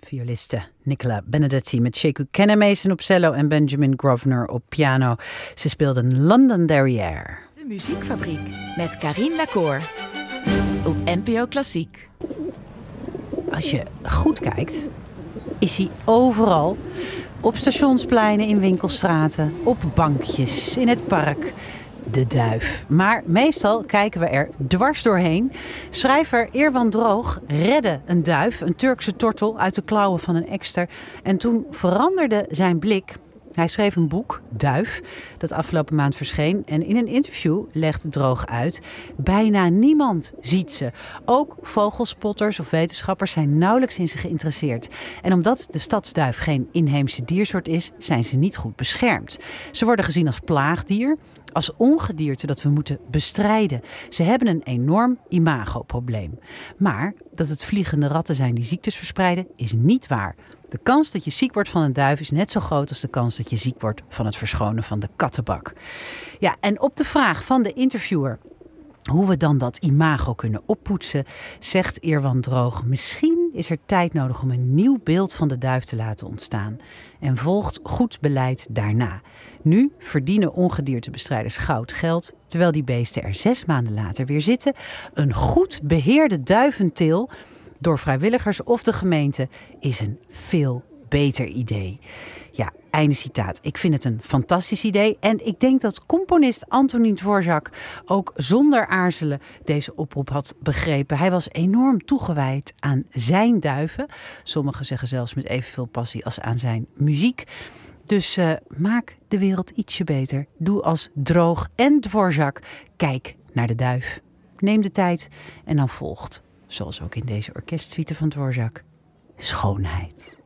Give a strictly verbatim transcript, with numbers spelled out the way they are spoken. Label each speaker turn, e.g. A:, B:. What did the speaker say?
A: Violiste Nicola Benedetti met Sheku Kennemeesen op cello en Benjamin Grosvenor op piano. Ze speelden London Derrière.
B: De Muziekfabriek met Carine Lacour op N P O Klassiek.
A: Als je goed kijkt, is hij overal. Op stationspleinen, in winkelstraten, op bankjes, in het park. De duif. Maar meestal kijken we er dwars doorheen. Schrijver Erwan Droog redde een duif, een Turkse tortel, uit de klauwen van een ekster. En toen veranderde zijn blik. Hij schreef een boek, Duif, dat afgelopen maand verscheen. En in een interview legt Droog uit: bijna niemand ziet ze. Ook vogelspotters of wetenschappers zijn nauwelijks in ze geïnteresseerd. En omdat de stadsduif geen inheemse diersoort is, zijn ze niet goed beschermd. Ze worden gezien als plaagdier, als ongedierte dat we moeten bestrijden. Ze hebben een enorm imagoprobleem. Maar dat het vliegende ratten zijn die ziektes verspreiden, is niet waar. De kans dat je ziek wordt van een duif is net zo groot als de kans dat je ziek wordt van het verschonen van de kattenbak. Ja, en op de vraag van de interviewer hoe we dan dat imago kunnen oppoetsen, zegt Erwan Droog: misschien is er tijd nodig om een nieuw beeld van de duif te laten ontstaan. En volgt goed beleid daarna. Nu verdienen ongediertebestrijders goud geld, terwijl die beesten er zes maanden later weer zitten. Een goed beheerde duiventeel door vrijwilligers of de gemeente is een veel beter idee. Ja, einde citaat. Ik vind het een fantastisch idee. En ik denk dat componist Antonín Dvořák ook zonder aarzelen deze oproep had begrepen. Hij was enorm toegewijd aan zijn duiven. Sommigen zeggen zelfs met evenveel passie als aan zijn muziek. Dus uh, maak de wereld ietsje beter. Doe als Droog en Dvořák. Kijk naar de duif. Neem de tijd en dan volgt, zoals ook in deze orkestsuite van Dvořák, schoonheid.